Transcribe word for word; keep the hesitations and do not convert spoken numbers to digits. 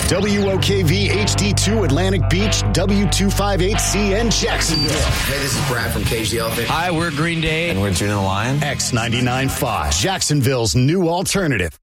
W O K V H D two Atlantic Beach, W two fifty-eight C N Jacksonville. Hey, this is Brad from Cage the Elephant. Hi, we're Green Day. And we're Juno Lion. X ninety-nine point five, Jacksonville's new alternative.